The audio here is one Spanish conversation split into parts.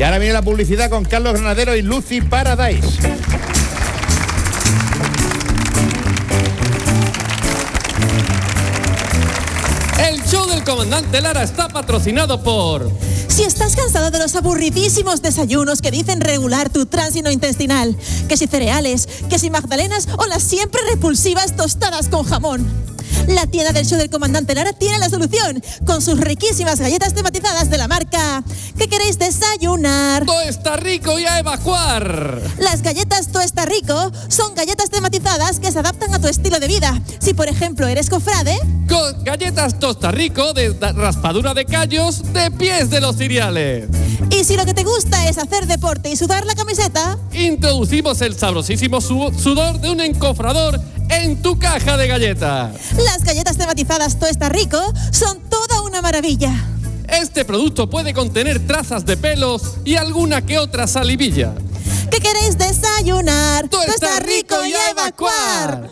Y ahora viene la publicidad con Carlos Granadero y Lucy Paradise. El show del comandante Lara está patrocinado por... Si estás cansado de los aburridísimos desayunos que dicen regular tu tránsito intestinal, que si cereales, que si magdalenas o las siempre repulsivas tostadas con jamón, la tienda del show del comandante Lara tiene la solución con sus riquísimas galletas tematizadas de la marca ¿Qué queréis desayunar? ¡Todo está rico y a evacuar! Las galletas Todo está rico son galletas tematizadas que se adaptan a tu estilo de vida. Si por ejemplo eres cofrade, Con galletas Tosta Rico de raspadura de callos de pies de los cereales. y si lo que te gusta es hacer deporte y sudar la camiseta, Introducimos el sabrosísimo sudor de un encofrador en tu caja de galletas. las galletas tematizadas Todo está rico son toda una maravilla. Este producto puede contener trazas de pelos y alguna que otra salivilla. ¿Qué queréis desayunar? Todo está rico y a evacuar.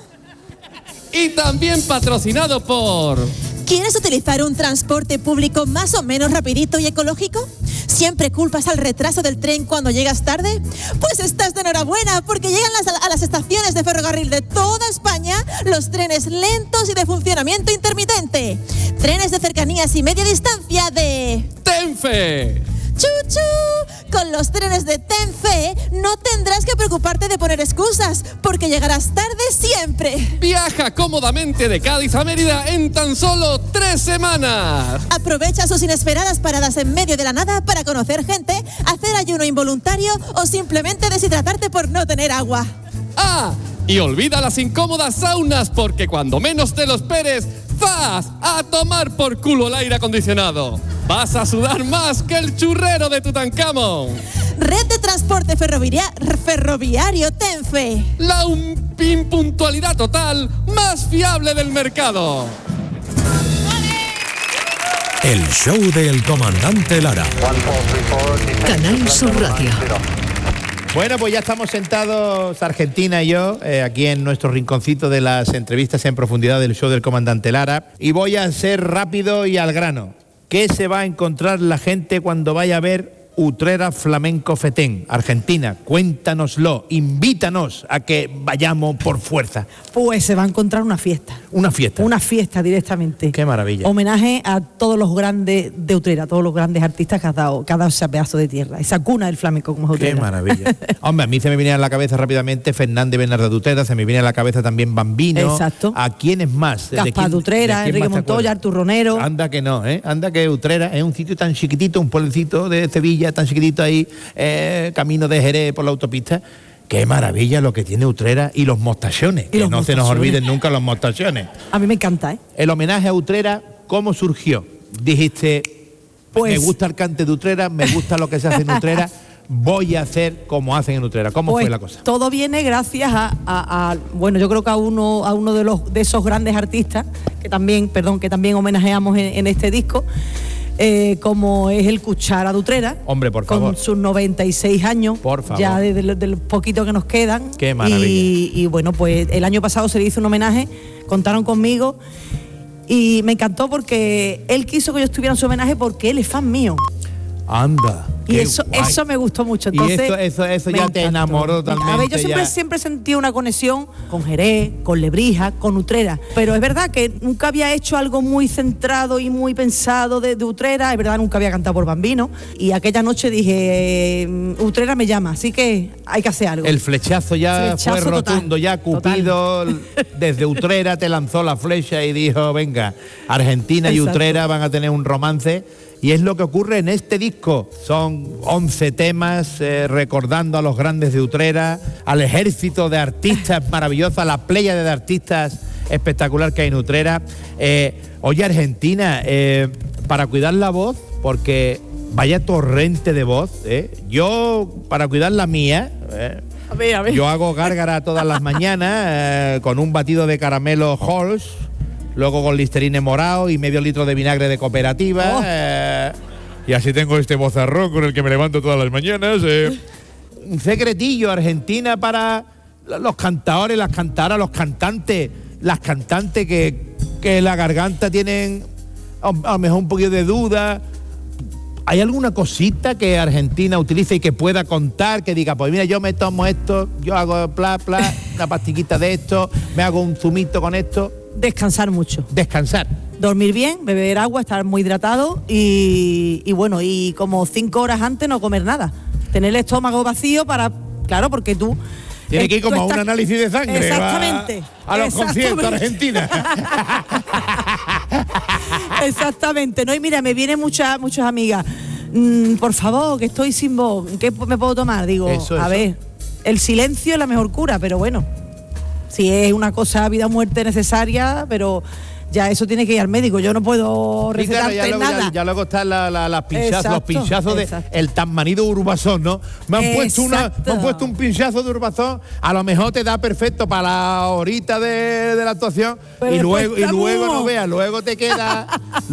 Y también patrocinado por... ¿Quieres utilizar un transporte público más o menos rapidito y ecológico? ¿Siempre culpas al retraso del tren cuando llegas tarde? Pues estás de enhorabuena porque llegan a las estaciones de ferrocarril de toda España los trenes lentos y de funcionamiento intermitente. Trenes de cercanías y media distancia de... ¡Tenfe! ¡Chuchu! Con los trenes de Tenfe no tendrás que preocuparte de poner excusas porque llegarás tarde siempre. Viaja cómodamente de Cádiz a Mérida en tan solo 3 semanas. Aprovecha sus inesperadas paradas en medio de la nada para conocer gente, hacer ayuno involuntario o simplemente deshidratarte por no tener agua. ¡Ah! Y olvida las incómodas saunas porque cuando menos te lo esperes, ¡zas! A tomar por culo el aire acondicionado. Vas a sudar más que el churrero de Tutankamón. Red de transporte ferroviario Tenfe. La impuntualidad total más fiable del mercado. El show del comandante Lara. Canal Sur Radio. Bueno, pues ya estamos sentados, Argentina y yo, aquí en nuestro rinconcito de las entrevistas en profundidad del show del comandante Lara. Y voy a ser rápido y al grano. ¿Qué se va a encontrar la gente cuando vaya a ver Utrera Flamenco Fetén? Argentina, cuéntanoslo, invítanos a que vayamos por fuerza. Pues se va a encontrar una fiesta. Una fiesta. Una fiesta directamente. Qué maravilla. Homenaje a todos los grandes de Utrera, todos los grandes artistas que ha dado ese pedazo de tierra, esa cuna del flamenco como es Utrera. Qué maravilla. Hombre, a mí se me viene a la cabeza rápidamente Fernández Bernardo de Utrera, se me viene a la cabeza también Bambino. Exacto. ¿A quiénes más? Gaspar de Utrera, Enrique Montoya, Artur Ronero. Anda que no, ¿eh? Anda que Utrera es un sitio tan chiquitito, un pueblecito de Sevilla tan chiquitito ahí, camino de Jerez por la autopista. Qué maravilla lo que tiene Utrera y los mostachones, que no se nos olviden nunca los mostachones. A mí me encanta, ¿eh? El homenaje a Utrera, ¿cómo surgió? Dijiste, pues, me gusta el cante de Utrera, me gusta lo que se hace en Utrera, voy a hacer como hacen en Utrera. ¿Cómo pues fue la cosa? Todo viene gracias a bueno, yo creo que a uno de esos grandes artistas que también homenajeamos en este disco. Como es el Cuchara de Utrera. Hombre, por favor. Con sus 96 años. Por favor. Ya de lo poquito que nos quedan. Qué maravilla. Y bueno, pues el año pasado se le hizo un homenaje, contaron conmigo y me encantó porque él quiso que yo estuviera en su homenaje porque él es fan mío. Anda. Y eso me gustó mucho. Entonces, y eso ya te enamoró totalmente. A ver, yo siempre sentí una conexión con Jerez, con Lebrija, con Utrera. Pero es verdad que nunca había hecho algo muy centrado y muy pensado de Utrera. Es verdad, nunca había cantado por Bambino. Y aquella noche dije, Utrera me llama, así que hay que hacer algo. El flechazo ya fue rotundo, total, ya Cupido desde Utrera te lanzó la flecha y dijo, venga, Argentina y Exacto. Utrera van a tener un romance. Y es lo que ocurre en este disco. Son 11 temas recordando a los grandes de Utrera, al ejército de artistas maravillosos, a la pléyade de artistas espectacular que hay en Utrera. Oye, Argentina, para cuidar la voz, porque vaya torrente de voz, yo, para cuidar la mía... A ver. Yo hago gárgara todas las mañanas con un batido de caramelo Halls, luego con Listerine morado y medio litro de vinagre de cooperativa. Y así tengo este vozarrón con el que me levanto todas las mañanas. Un secretillo, Argentina, para los cantadores, las cantadoras, los cantantes, las cantantes que la garganta tienen a lo mejor un poquito de duda. ¿Hay alguna cosita que Argentina utilice y que pueda contar, que diga, pues mira, yo me tomo esto, yo hago una pastiquita de esto, me hago un zumito con esto? Descansar mucho. Descansar. Dormir bien, beber agua, estar muy hidratado y bueno, y como 5 horas antes no comer nada. Tener el estómago vacío claro, porque tú... Tiene que ir como a un análisis de sangre. Exactamente. A los conciertos Argentina. Exactamente, ¿no? Y mira, me vienen muchas amigas. Por favor, que estoy sin voz, ¿qué me puedo tomar? Digo, a ver, el silencio es la mejor cura, pero bueno, si es una cosa vida o muerte necesaria, pero ya eso tiene que ir al médico, yo no puedo recetarte nada. Ya luego están los pinchazos de el tan manido Urbazón, ¿no? Me han puesto un pinchazo de Urbazón, a lo mejor te da perfecto para la horita de la actuación, y luego no veas, luego te queda,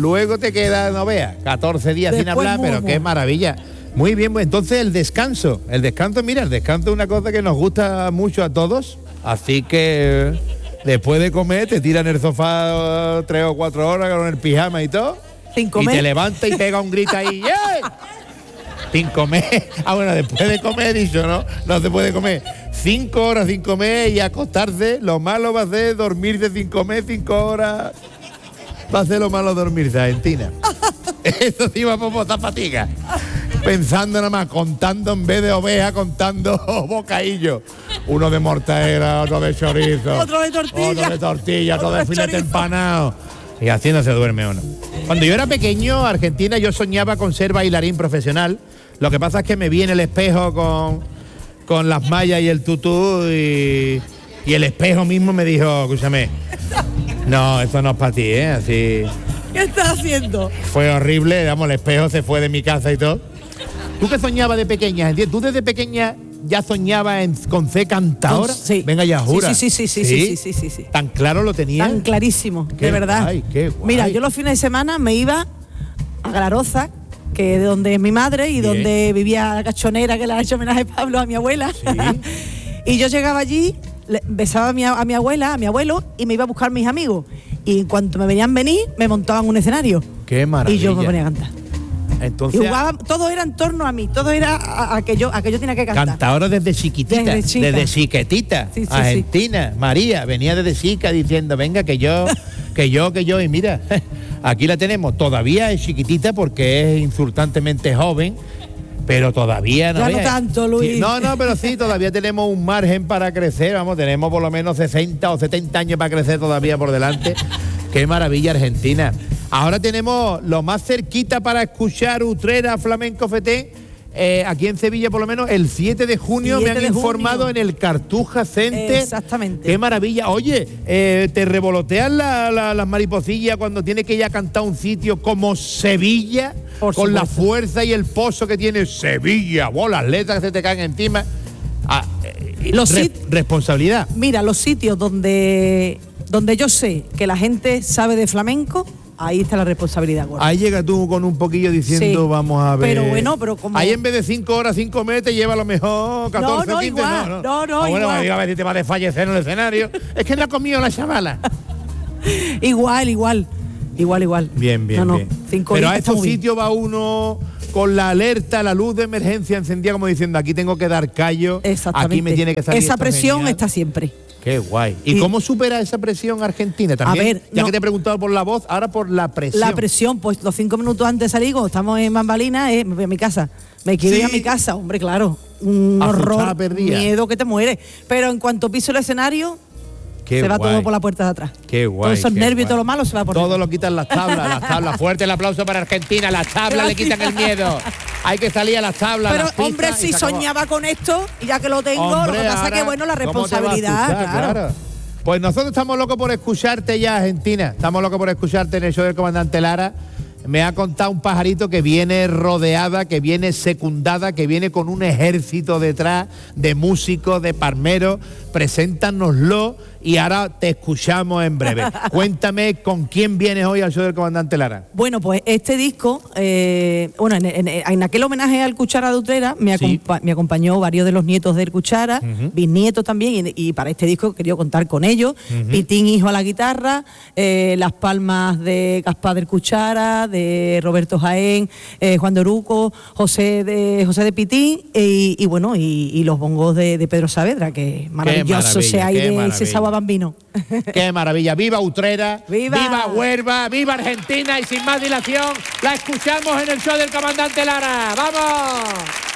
no veas, 14 días sin hablar, pero qué maravilla. Muy bien, pues entonces el descanso, mira, el descanso es una cosa que nos gusta mucho a todos, así que... Después de comer, te tiran en el sofá 3 o 4 horas con el pijama y todo. Sin comer. Y te levantas y pega un grito ahí. ¡Yeah! Sin comer. Bueno, después de comer, dicho, no se puede comer. 5 horas sin comer y acostarse. Lo malo va a ser dormirse sin comer 5 horas. Va a ser lo malo dormirse, Argentina. Eso sí va por botar fatiga. Pensando nada más, contando en vez de oveja, contando bocadillos. Uno de mortadela, otro de chorizo, otro de tortilla, otro de filete empanado. Y así no se duerme uno. Cuando yo era pequeño, Argentina, yo soñaba con ser bailarín profesional. Lo que pasa es que me vi en el espejo con las mallas y el tutú y el espejo mismo me dijo, escúchame, no, esto no es para ti, así. ¿Qué estás haciendo? Fue horrible, el espejo se fue de mi casa y todo. ¿Tú qué soñabas de pequeña? ¿Tú desde pequeña ya soñabas con ser cantadora? Sí. Venga, ya jura. Sí. ¿Tan claro lo tenías? Tan clarísimo, de verdad. Qué guay. Mira, yo los fines de semana me iba a Galaroza, que es de donde es mi madre y donde vivía la cachonera que le ha hecho homenaje a Pablo, a mi abuela. ¿Sí? Y yo llegaba allí, besaba a mi abuela, a mi abuelo y me iba a buscar mis amigos. Y en cuanto me venían venir, me montaban un escenario. ¡Qué maravilla! Y yo me ponía a cantar. Entonces, y jugaba, todo era en torno a mí, todo era a que yo tenía que cantar. Cantadora desde chiquitita, desde chiquitita, sí, Argentina, sí. María, venía desde chica diciendo, venga, que yo, y mira, aquí la tenemos, todavía es chiquitita porque es insultantemente joven, pero todavía no. Ya no tanto, Luis. No, pero sí, todavía tenemos un margen para crecer, tenemos por lo menos 60 o 70 años para crecer todavía por delante. Qué maravilla Argentina. Ahora tenemos lo más cerquita para escuchar Utrera Flamenco Fetén, aquí en Sevilla por lo menos, el 7 de junio me han informado en el Cartuja Center. Exactamente. Qué maravilla. Oye, ¿te revolotean las mariposillas cuando tienes que ir a cantar un sitio como Sevilla? Por con supuesto. La fuerza y el pozo que tiene Sevilla, las letras que se te caen encima. Responsabilidad. Mira, los sitios donde yo sé que la gente sabe de flamenco, ahí está la responsabilidad. Gorda. Ahí llega tú con un poquillo diciendo, sí, vamos a ver. Pero como... Ahí en vez de 5 horas sin comer te lleva a lo mejor 14, 15. Igual, no, bueno, igual. A ver si te va a desfallecer en el escenario. Es que no ha comido la chavala. Igual. Bien. Bien. Pero a estos sitios va uno con la alerta, la luz de emergencia encendida, como diciendo, aquí tengo que dar callo, aquí me tiene que salir. Esa presión genial. Está siempre. Qué guay. ¿Y cómo supera esa presión Argentina también? A ver, ya que te he preguntado por la voz, ahora por la presión. La presión, pues los 5 minutos antes de salir, cuando estamos en Bambalinas, me voy a mi casa. Me quiero ir a mi casa, hombre, claro. Un horror, miedo que te mueres. Pero en cuanto piso el escenario, se va todo por la puerta de atrás. Qué guay. Todos esos nervios y todo lo malo se va por todo lo quitan las tablas. Fuerte el aplauso para Argentina. Las tablas le quitan el miedo. Hay que salir a las tablas. Pero, las pistas, hombre, si soñaba con esto, y ya que lo tengo, hombre, lo que pasa es que, bueno, la responsabilidad, claro. Pues nosotros estamos locos por escucharte ya, Argentina. Estamos locos por escucharte en el show del comandante Lara. Me ha contado un pajarito que viene rodeada, que viene secundada, que viene con un ejército detrás de músicos, de palmeros. Preséntanoslo y ahora te escuchamos en breve. Cuéntame con quién vienes hoy al show del comandante Lara. Bueno, pues este disco, en aquel homenaje al Cuchara de Utrera me acompañó varios de los nietos del Cuchara, bisnietos también, y para este disco he querido contar con ellos. Pitín hijo a la guitarra, las palmas de Gaspar del Cuchara, de Roberto Jaén, Juan de Oruco, José de Pitín, y bueno, y los bongos de Pedro Saavedra, que maravilloso ese aire, ese sabor bambino. ¡Qué maravilla! ¡Viva Utrera! ¡Viva Huelva! ¡Viva Argentina! Y sin más dilación, la escuchamos en el show del comandante Lara. ¡Vamos!